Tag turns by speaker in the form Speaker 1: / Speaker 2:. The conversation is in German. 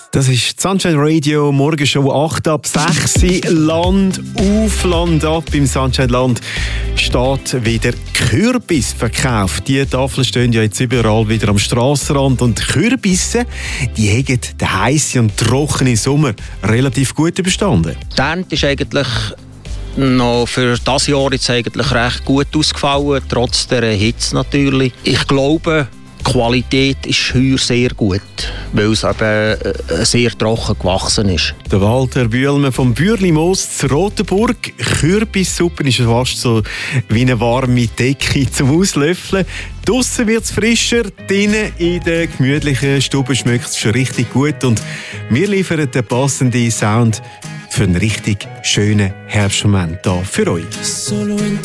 Speaker 1: Das ist Sunshine Radio, Morgenshow 8 ab 6. Land auf, Land ab. Im Sunshine Land steht wieder Kürbisverkauf. Die Tafeln stehen ja jetzt überall wieder am Strassenrand. Und Kürbisse, die haben den heißen und trockenen Sommer relativ gut überstanden.
Speaker 2: Die Ernte ist eigentlich noch für dieses Jahr jetzt eigentlich recht gut ausgefallen, trotz der Hitze natürlich. Ich glaube, die Qualität ist heuer sehr gut, weil es eben sehr trocken gewachsen ist.
Speaker 1: Der Walter Bühlmann vom Bürli-Moos zu Rotenburg. Kürbissuppe ist fast so wie eine warme Decke zum Auslöffeln. Draussen wird es frischer, drinnen in der gemütlichen Stube schmeckt es schon richtig gut. Und wir liefern den passenden Sound für einen richtig schönen Herbstmoment hier für euch.